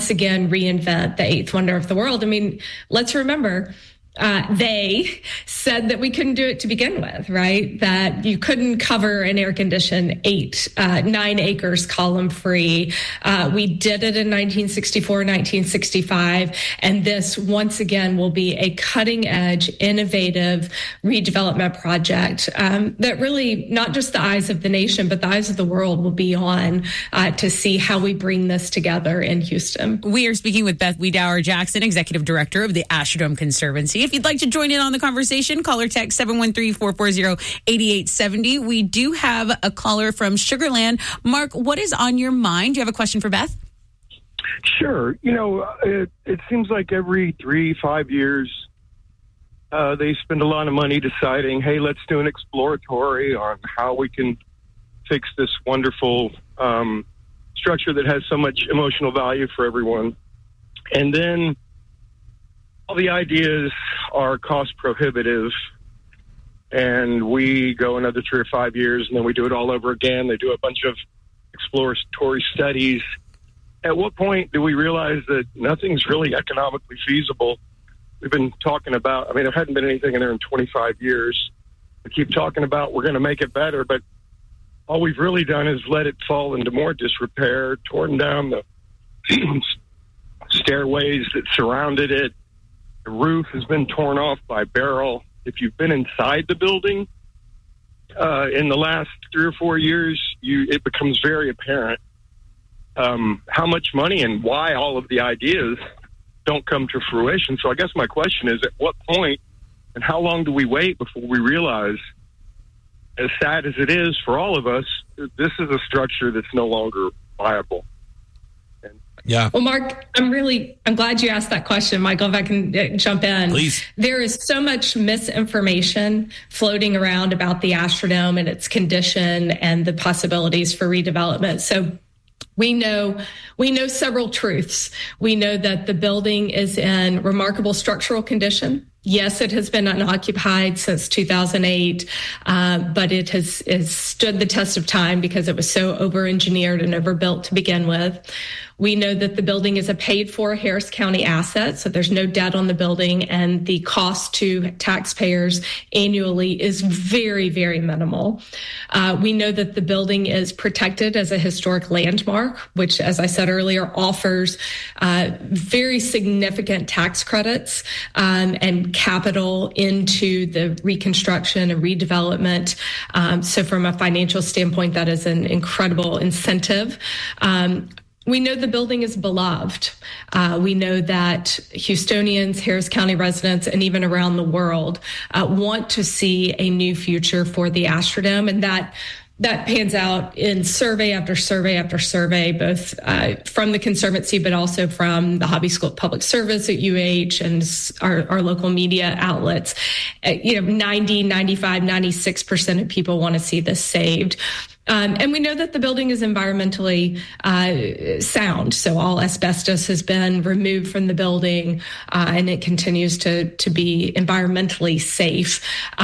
once again reinvent the eighth wonder of the world. I mean, let's remember, they said that we couldn't do it to begin with, right? That you couldn't cover an air conditioned 9 acres column free. We did it in 1964, 1965. And this once again will be a cutting edge, innovative redevelopment project that really not just the eyes of the nation, but the eyes of the world will be on to see how we bring this together in Houston. We are speaking with Beth Wiedauer Jackson, Executive Director of the Astrodome Conservancy. If you'd like to join in on the conversation, call or text 713-440-8870. We do have a caller from Sugarland. Mark, what is on your mind? Do you have a question for Beth? Sure. It seems like every 3-5 years, they spend a lot of money deciding, hey, let's do an exploratory on how we can fix this wonderful structure that has so much emotional value for everyone. And then all the ideas are cost prohibitive, and we go another 3 or 5 years, and then we do it all over again. They do a bunch of exploratory studies. At what point do we realize that nothing's really economically feasible? We've been talking about, there hadn't been anything in there in 25 years. We keep talking about we're going to make it better, but all we've really done is let it fall into more disrepair, torn down the stairways that surrounded it. The roof has been torn off by Beryl. If you've been inside the building in the last 3 or 4 years, it becomes very apparent how much money and why all of the ideas don't come to fruition. So I guess my question is, at what point and how long do we wait before we realize, as sad as it is for all of us, this is a structure that's no longer viable? Yeah. Well, Mark, I'm glad you asked that question. Michael, if I can jump in. Please. There is so much misinformation floating around about the Astrodome and its condition and the possibilities for redevelopment. So we know several truths. We know that the building is in remarkable structural condition. Yes, it has been unoccupied since 2008, but it has stood the test of time because it was so over-engineered and overbuilt to begin with. We know that the building is a paid-for Harris County asset, so there's no debt on the building, and the cost to taxpayers annually is very, very minimal. We know that the building is protected as a historic landmark, which, as I said earlier, offers very significant tax credits and capital into the reconstruction and redevelopment. So from a financial standpoint, that is an incredible incentive. We know the building is beloved. We know that Houstonians, Harris County residents, and even around the world want to see a new future for the Astrodome, and that pans out in survey after survey after survey, both from the Conservancy, but also from the Hobby School of Public Service at UH and our local media outlets. 90, 95, 96% of people want to see this saved. And we know that the building is environmentally sound. So all asbestos has been removed from the building, and it continues to be environmentally safe.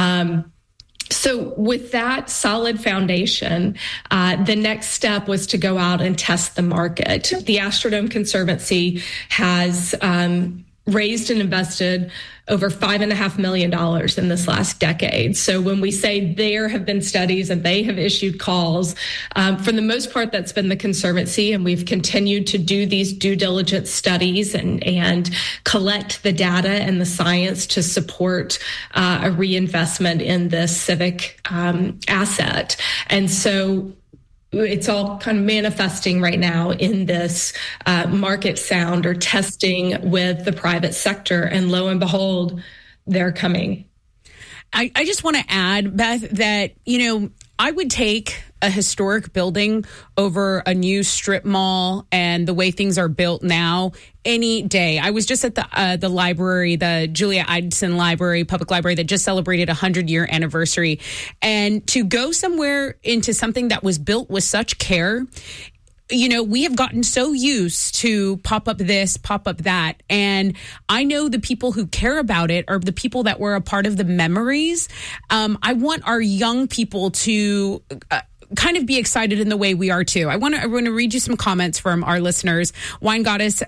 So with that solid foundation, the next step was to go out and test the market. The Astrodome Conservancy has raised and invested over $5.5 million in this last decade. So when we say there have been studies and they have issued calls, for the most part, that's been the Conservancy, and we've continued to do these due diligence studies and collect the data and the science to support a reinvestment in this civic asset. And so it's all kind of manifesting right now in this market sound or testing with the private sector. And lo and behold, they're coming. I just want to add, Beth, that, I would take a historic building over a new strip mall and the way things are built now any day. I was just at the library, the Julia Eidson Library, public library, that just celebrated a 100-year anniversary. And to go somewhere into something that was built with such care, we have gotten so used to pop up this, pop up that. And I know the people who care about it are the people that were a part of the memories. I want our young people to kind of be excited in the way we are too. I want to read you some comments from our listeners. Wine Goddess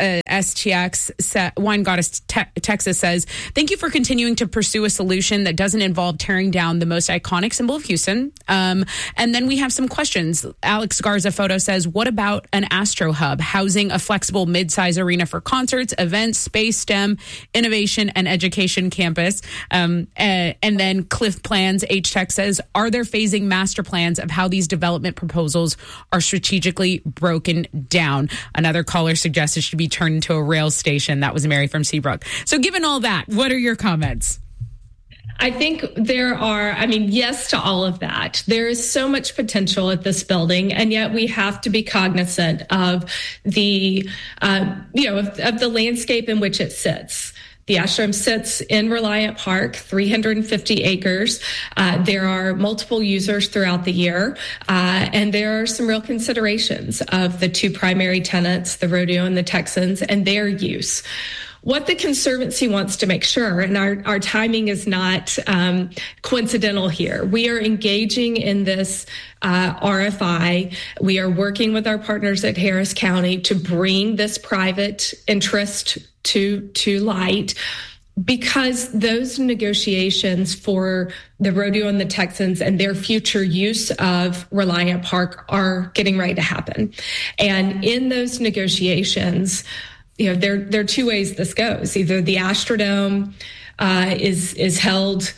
Wine Goddess Texas says, "Thank you for continuing to pursue a solution that doesn't involve tearing down the most iconic symbol of Houston." And then we have some questions. Alex Garza Photo says, "What about an Astro Hub, housing a flexible mid-size arena for concerts, events, space, STEM, innovation, and education campus?" And then Cliff Plans H-Tech says, "Are there phasing master plans of how these development proposals are strategically broken down?" Another caller suggested should be turned into a rail station. That was Mary from Seabrook. So given all that, what are your comments? I think yes to all of that. There is so much potential at this building, and yet we have to be cognizant of the, of the landscape in which it sits. The Astrodome sits in Reliant Park, 350 acres. There are multiple users throughout the year, and there are some real considerations of the two primary tenants, the Rodeo and the Texans, and their use. What the Conservancy wants to make sure, and our timing is not coincidental here, we are engaging in this RFI. We are working with our partners at Harris County to bring this private interest to light, because those negotiations for the Rodeo and the Texans and their future use of Reliant Park are getting ready to happen. And in those negotiations, there are two ways this goes. Either the Astrodome is held,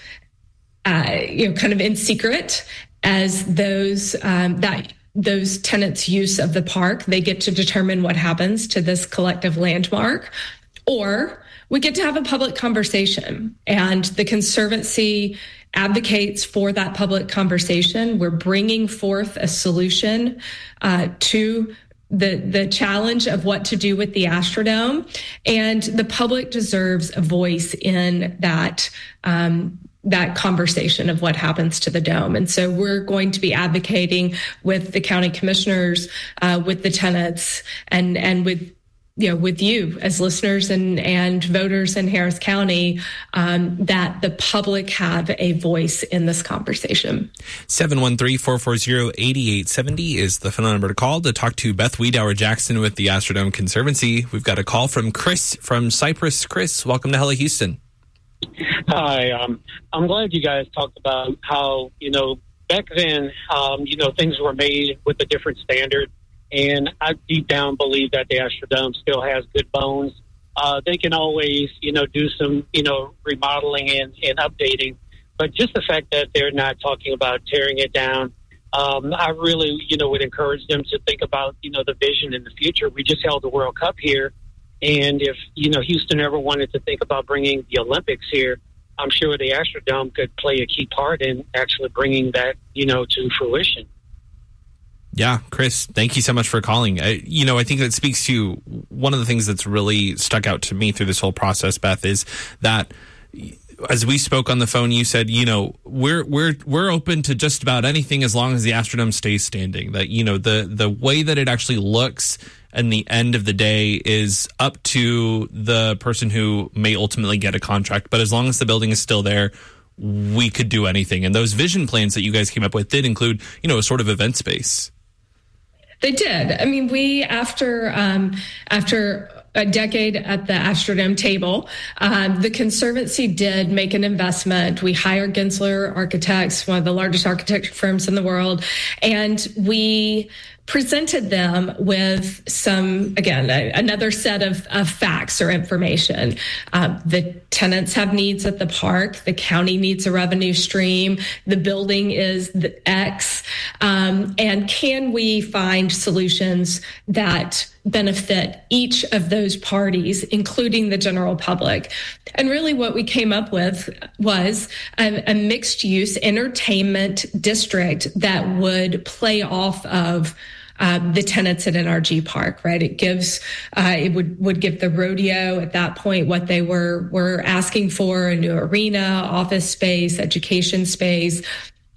kind of in secret as those tenants' use of the park. They get to determine what happens to this collective landmark, or we get to have a public conversation, and the Conservancy advocates for that public conversation. We're bringing forth a solution to the challenge of what to do with the Astrodome, and the public deserves a voice in that conversation of what happens to the dome. And so we're going to be advocating with the county commissioners, with the tenants, and with you as listeners and voters in Harris County, that the public have a voice in this conversation. 713-440-8870 is the phone number to call to talk to Beth Wiedauer Jackson with the Astrodome Conservancy. We've got a call from Chris from Cypress. Chris, welcome to Hello Houston. Hi, I'm glad you guys talked about how, back then, things were made with a different standard. And I deep down believe that the Astrodome still has good bones. They can always, do some, remodeling and updating. But just the fact that they're not talking about tearing it down, I really, would encourage them to think about, the vision in the future. We just held the World Cup here. And if, Houston ever wanted to think about bringing the Olympics here, I'm sure the Astrodome could play a key part in actually bringing that, to fruition. Yeah, Chris, thank you so much for calling. I think that speaks to one of the things that's really stuck out to me through this whole process, Beth, is that as we spoke on the phone, you said, we're open to just about anything as long as the Astrodome stays standing. That, the way that it actually looks and the end of the day is up to the person who may ultimately get a contract. But as long as the building is still there, we could do anything. And those vision plans that you guys came up with did include, a sort of event space. They did. I mean, we, after a decade at the Astrodome table, the Conservancy did make an investment. We hired Gensler Architects, one of the largest architecture firms in the world, and we presented them with another set of facts or information. The tenants have needs at the park. The county needs a revenue stream. The building is the X. And can we find solutions that benefit each of those parties, including the general public? And really what we came up with was a mixed use entertainment district that would play off of the tenants at NRG Park, right? It gives, it would give the Rodeo at that point what they were asking for: a new arena, office space, education space.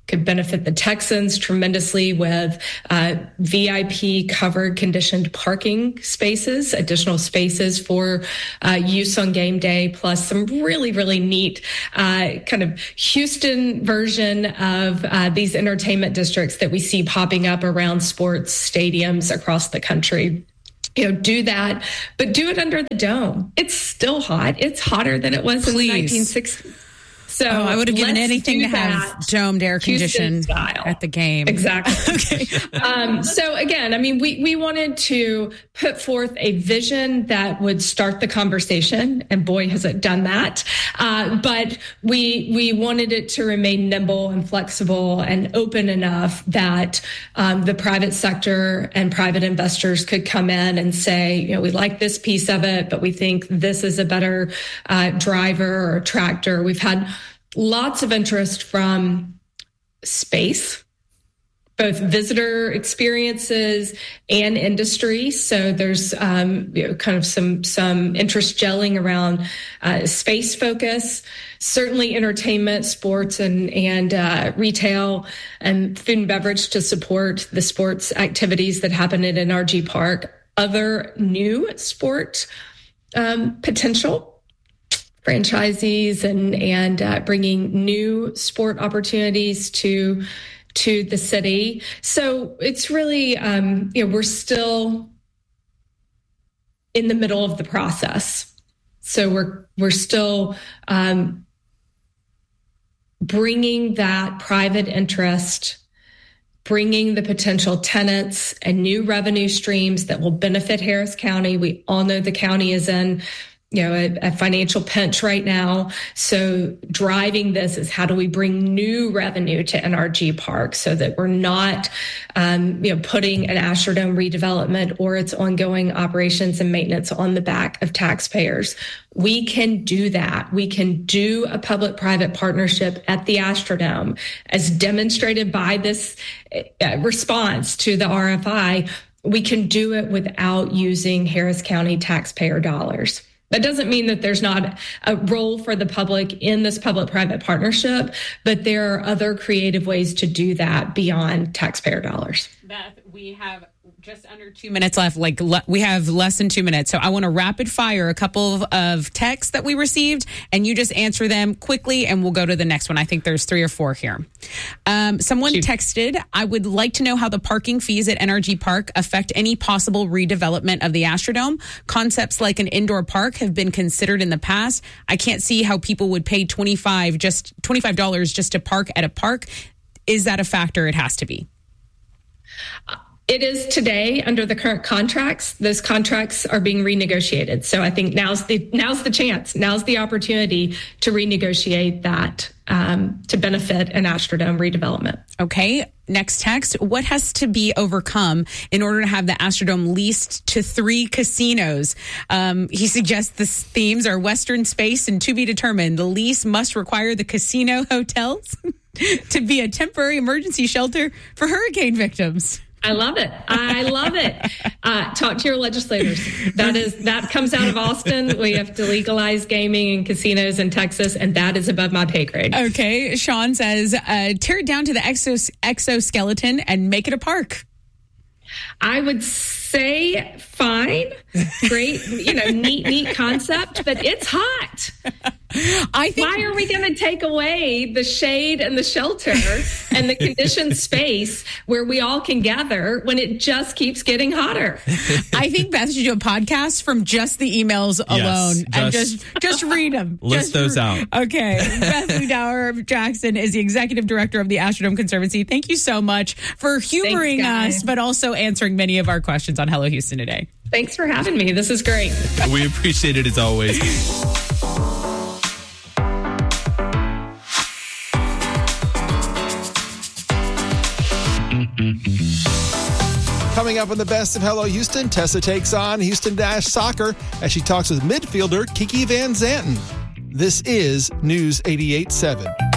could benefit the Texans tremendously with VIP covered conditioned parking spaces, additional spaces for use on game day, plus some really, really neat kind of Houston version of these entertainment districts that we see popping up around sports stadiums across the country. Do that, but do it under the dome. It's still hot. It's hotter than it was in the 1960s. So I would have given anything to have domed air conditioning at the game. Exactly. Okay. So again, I mean, we wanted to put forth a vision that would start the conversation, and boy, has it done that. But we wanted it to remain nimble and flexible and open enough that the private sector and private investors could come in and say, we like this piece of it, but we think this is a better driver or tractor. We've had lots of interest from space, both visitor experiences and industry. So there's kind of some interest gelling around space focus. Certainly entertainment, sports, and retail and food and beverage to support the sports activities that happen at NRG Park. Other new sport potential franchisees and bringing new sport opportunities to the city. So it's really, we're still in the middle of the process. So we're still bringing that private interest, bringing the potential tenants and new revenue streams that will benefit Harris County. We all know the county is in a financial pinch right now. So driving this is how do we bring new revenue to NRG Park so that we're not, putting an Astrodome redevelopment or its ongoing operations and maintenance on the back of taxpayers. We can do that. We can do a public-private partnership at the Astrodome, as demonstrated by this response to the RFI. We can do it without using Harris County taxpayer dollars. That doesn't mean that there's not a role for the public in this public-private partnership, but there are other creative ways to do that beyond taxpayer dollars. Beth, we have just under 2 minutes left. We have less than 2 minutes. So I want to rapid fire a couple of texts that we received, and you just answer them quickly, and we'll go to the next one. I think there's 3 or 4 here. Someone texted, I would like to know how the parking fees at NRG Park affect any possible redevelopment of the Astrodome. Concepts like an indoor park have been considered in the past. I can't see how people would pay $25 just to park at a park. Is that a factor? It has to be. It is today under the current contracts. Those contracts are being renegotiated. So I think now's the chance. Now's the opportunity to renegotiate that to benefit an Astrodome redevelopment. Okay. Next text. What has to be overcome in order to have the Astrodome leased to 3 casinos? He suggests the themes are Western space and to be determined. The lease must require the casino hotels to be a temporary emergency shelter for hurricane victims. I love it. Talk to your legislators. That comes out of Austin. We have to legalize gaming and casinos in Texas, and that is above my pay grade. Okay. Sean says, tear it down to the exoskeleton and make it a park. I would say fine. Great, neat concept, but it's hot. Why are we going to take away the shade and the shelter and the conditioned space where we all can gather when it just keeps getting hotter? I think Beth should do a podcast from just the emails alone and just read them. List those out. Okay. Beth Ludauer Jackson is the executive director of the Astrodome Conservancy. Thank you so much for humoring us, but also answering many of our questions on Hello Houston today. Thanks for having me. This is great. We appreciate it as always. Coming up on the best of Hello Houston, Tessa takes on Houston Dash Soccer as she talks with midfielder Kiki Van Zanten. This is News 88.7.